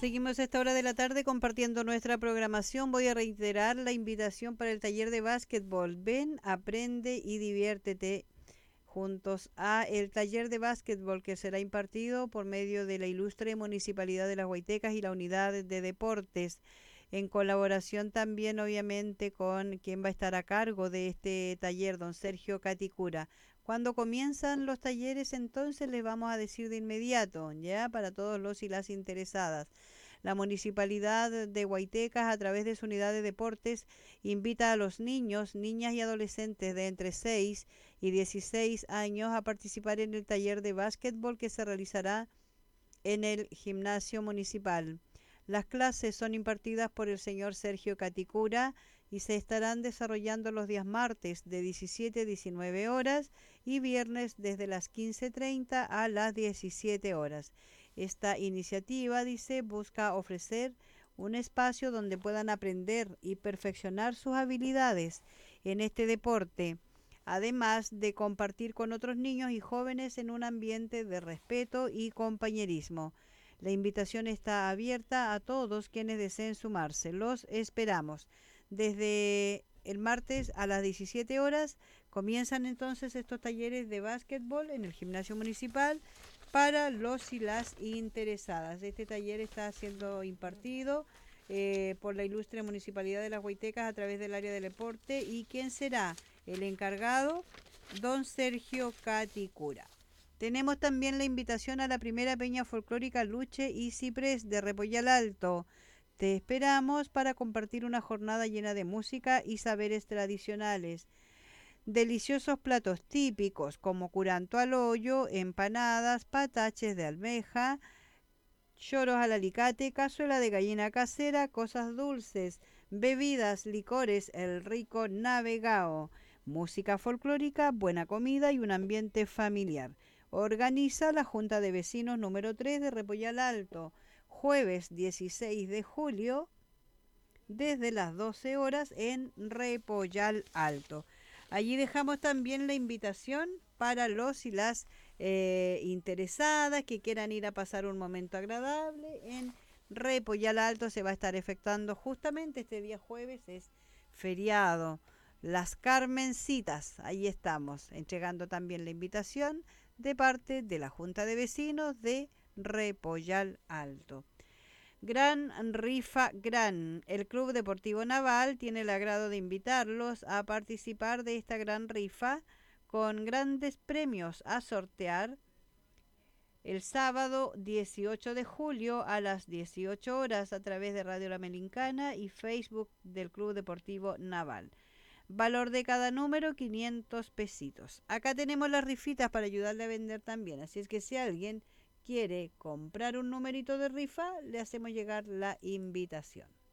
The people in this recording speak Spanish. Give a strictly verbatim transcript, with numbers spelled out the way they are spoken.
Seguimos a esta hora de la tarde compartiendo nuestra programación. Voy a reiterar la invitación para el taller de básquetbol. Ven, aprende y diviértete juntos a el taller de básquetbol que será impartido por medio de la ilustre Municipalidad de Las Huaytecas y la Unidad de Deportes, en colaboración también obviamente con quien va a estar a cargo de este taller, don Sergio Caticura. Cuando comienzan los talleres, entonces les vamos a decir de inmediato, ya, para todos los y las interesadas. La Municipalidad de Huaytecas, a través de su unidad de deportes, invita a los niños, niñas y adolescentes de entre seis y dieciséis años a participar en el taller de básquetbol que se realizará en el gimnasio municipal. Las clases son impartidas por el señor Sergio Caticura y se estarán desarrollando los días martes de diecisiete a diecinueve horas y viernes desde las quince treinta a las diecisiete horas. Esta iniciativa, dice, busca ofrecer un espacio donde puedan aprender y perfeccionar sus habilidades en este deporte, además de compartir con otros niños y jóvenes en un ambiente de respeto y compañerismo. La invitación está abierta a todos quienes deseen sumarse. Los esperamos. Desde el martes a las diecisiete horas comienzan entonces estos talleres de básquetbol en el gimnasio municipal para los y las interesadas. Este taller está siendo impartido eh, por la ilustre Municipalidad de Las Huaytecas a través del área del deporte. ¿Y quién será el encargado? Don Sergio Caticura. Tenemos también la invitación a la primera peña folclórica Luche y Ciprés de Repollal Alto. Te esperamos para compartir una jornada llena de música y saberes tradicionales. Deliciosos platos típicos como curanto al hoyo, empanadas, pataches de almeja, choros al alicate, cazuela de gallina casera, cosas dulces, bebidas, licores, el rico navegao, música folclórica, buena comida y un ambiente familiar. Organiza la Junta de Vecinos número tres de Repollal Alto, jueves dieciséis de julio, desde las doce horas en Repollal Alto. Allí dejamos también la invitación para los y las eh, interesadas que quieran ir a pasar un momento agradable. En Repollal Alto se va a estar efectuando justamente este día jueves, es feriado. Las Carmencitas, ahí estamos, entregando también la invitación de parte de la Junta de Vecinos de Repollal Alto. Gran Rifa Gran. El Club Deportivo Naval tiene el agrado de invitarlos a participar de esta gran rifa con grandes premios a sortear el sábado dieciocho de julio a las dieciocho horas a través de Radio La Melincana y Facebook del Club Deportivo Naval. Valor de cada número, quinientos pesitos. Acá tenemos las rifitas para ayudarle a vender también, así es que si alguien quiere comprar un numerito de rifa, le hacemos llegar la invitación.